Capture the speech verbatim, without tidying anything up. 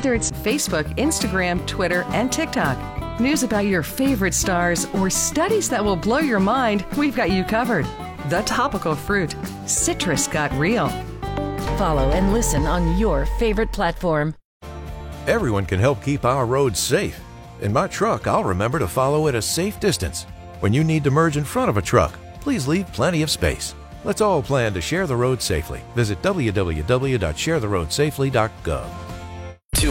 Whether it's Facebook, Instagram, Twitter, and TikTok, news about your favorite stars, or studies that will blow your mind, we've got you covered. The Topical Fruit. Citrus got real. Follow and listen on your favorite platform. Everyone can help keep our roads safe. In my truck, I'll remember to follow at a safe distance. When you need to merge in front of a truck, please leave plenty of space. Let's all plan to share the road safely. Visit w w w dot share the road safely dot gov.